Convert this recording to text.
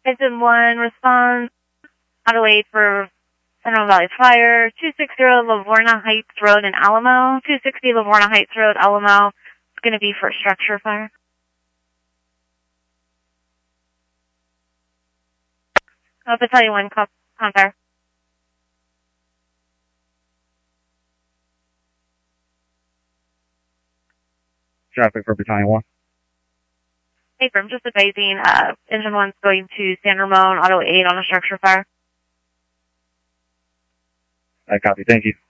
Engine 1, response, Auto 8 for Central Valley Fire, 260 Livorno Heights Road in Alamo, 260 Livorno Heights Road, Alamo. It's going to be for structure fire. Battalion 1, on fire. Traffic for Battalion 1. Hey, firm, just advising, Engine 1's going to San Ramon, Auto 8 on a structure fire. I copy, thank you.